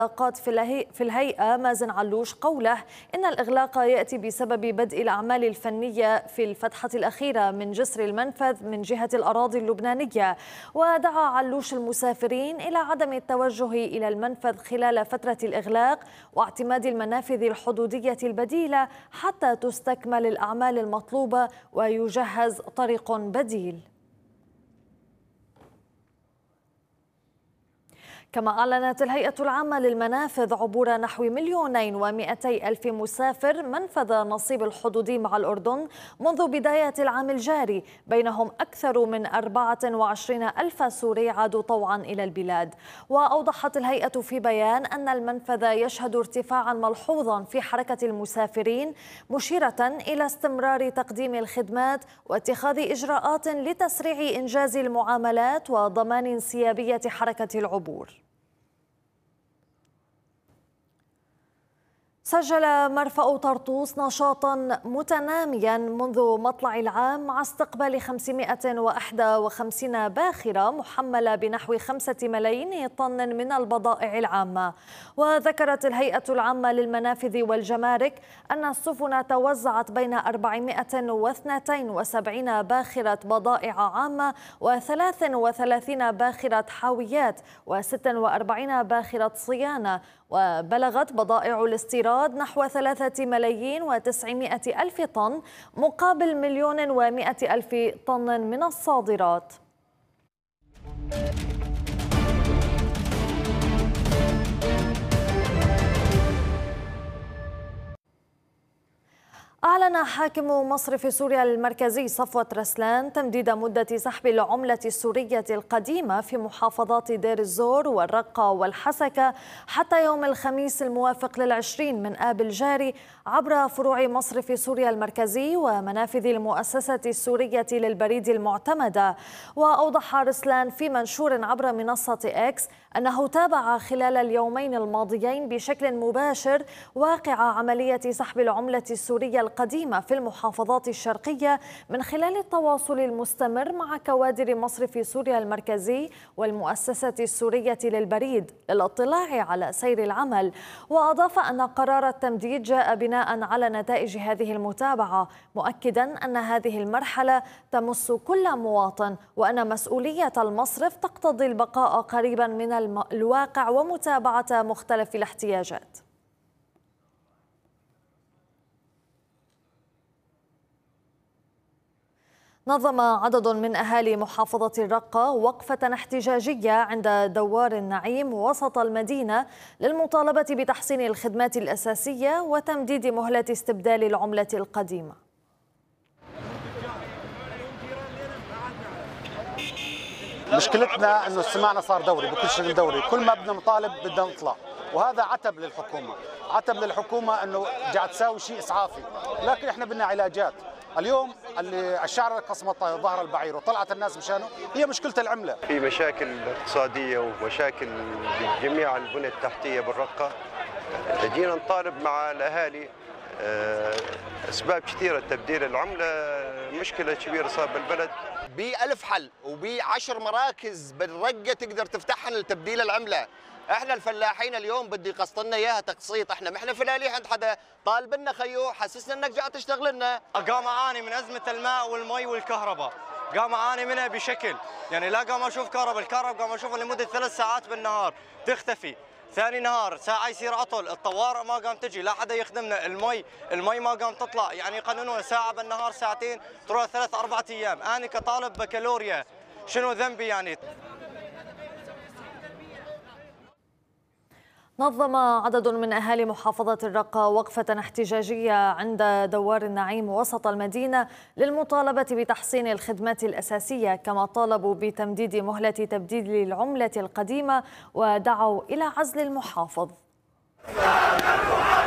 قاد في الهيئة مازن علوش قوله إن الإغلاق يأتي بسبب بدء الأعمال الفنية في الفتحة الأخيرة من جسر المنفذ من جهة الأراضي اللبنانية. ودعا علوش المسافرين إلى عدم التوجه إلى المنفذ خلال فترة الإغلاق واعتماد المنافذ الحدودية البديلة حتى تستكمل الأعمال المطلوبة ويجهز طريق بديل. كما أعلنت الهيئة العامة للمنافذ عبور نحو 2,200,000 مسافر منفذ نصيب الحدودي مع الأردن منذ بداية العام الجاري، بينهم أكثر من 24,000 سوري عادوا طوعا إلى البلاد. وأوضحت الهيئة في بيان أن المنفذ يشهد ارتفاعا ملحوظا في حركة المسافرين، مشيرة إلى استمرار تقديم الخدمات واتخاذ إجراءات لتسريع إنجاز المعاملات وضمان انسيابية حركة العبور. سجل مرفأ طرطوس نشاطا متناميا منذ مطلع العام مع استقبال 551 باخرة محملة بنحو 5 ملايين طن من البضائع العامة. وذكرت الهيئة العامة للمنافذ والجمارك أن السفن توزعت بين 472 باخرة بضائع عامة و33 باخرة حاويات و46 باخرة صيانة. وبلغت بضائع الاستيراد نحو 3,900,000 طن مقابل 1,100,000 طن من الصادرات. أعلن حاكم مصرف سوريا المركزي صفوة رسلان تمديد مدة سحب العملة السورية القديمة في محافظات دير الزور والرقة والحسكة حتى يوم الخميس الموافق ل20 من آب الجاري عبر فروع مصرف سوريا المركزي ومنافذ المؤسسة السورية للبريد المعتمدة. وأوضح رسلان في منشور عبر منصة إكس أنه تابع خلال اليومين الماضيين بشكل مباشر واقع عملية سحب العملة السورية القديمة في المحافظات الشرقية من خلال التواصل المستمر مع كوادر مصرف سوريا المركزي والمؤسسة السورية للبريد للاطلاع على سير العمل. وأضاف أن قرار التمديد جاء بناء على نتائج هذه المتابعة، مؤكدا أن هذه المرحلة تمس كل مواطن وأن مسؤولية المصرف تقتضي البقاء قريبا من الواقع ومتابعة مختلف الاحتياجات. نظم عدد من أهالي محافظة الرقة وقفة احتجاجية عند دوار النعيم وسط المدينة للمطالبة بتحسين الخدمات الأساسية وتمديد مهلة استبدال العملة القديمة. مشكلتنا انه استماعنا صار دوري بكل شيء دوري، كل ما بدنا نطالب بدنا نطلع، وهذا عتب للحكومه، عتب للحكومه انه قاعد تساوي شيء اسعافي، لكن احنا بدنا علاجات. اليوم اللي الشعر قسمت ظهر البعير وطلعت الناس مشانه هي مشكله العمله. في مشاكل اقتصاديه ومشاكل بجميع البنى التحتيه بالرقه، جينا نطالب مع الاهالي اسباب كثيره. تبديل العمله مشكله كبيره صار بالبلد. ب1000 حل وب10 مراكز بالرقه تقدر تفتحها لتبديل العمله. احنا الفلاحين اليوم بدي يقسطنا اياها تقسيط، احنا ما احنا فلاليح عند حدا طالب لنا خيو حسسنا انك جاي تشتغل لنا. قام اعاني من ازمه الماء والمي والكهرباء، قام اعاني منها بشكل يعني لا قام اشوف الكهرباء قام اشوفها لمده 3 ساعات بالنهار تختفي، ثاني نهار ساعه يصير عطل، الطوارئ ما قام تجي، لا حدا يخدمنا، المي ما قام تطلع، يعني يقننونا ساعه بالنهار ساعتين تروح 3-4 ايام. انا كطالب بكالوريا شنو ذنبي يعني؟ نظم عدد من أهالي محافظة الرقة وقفة احتجاجية عند دوار النعيم وسط المدينة للمطالبة بتحسين الخدمات الأساسية، كما طالبوا بتمديد مهلة تبديل العملة القديمة ودعوا إلى عزل المحافظ.